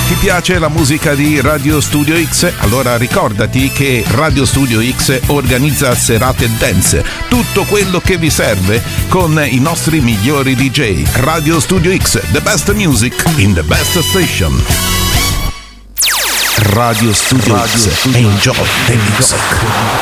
Ti piace la musica di Radio Studio X? Allora ricordati che Radio Studio X organizza serate dance, tutto quello che vi serve con i nostri migliori DJ. Radio Studio X, the best music in the best station. Radio Studio X, enjoy the music.